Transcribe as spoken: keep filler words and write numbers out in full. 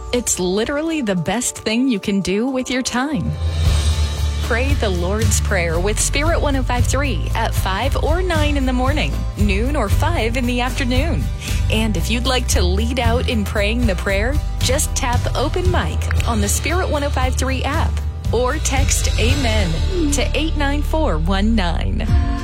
It's literally the best thing you can do with your time. Pray the Lord's Prayer with Spirit one oh five point three at five or nine in the morning, noon or five in the afternoon. And if you'd like to lead out in praying the prayer, just tap Open Mic on the Spirit one oh five point three app or text Amen to eight nine four one nine.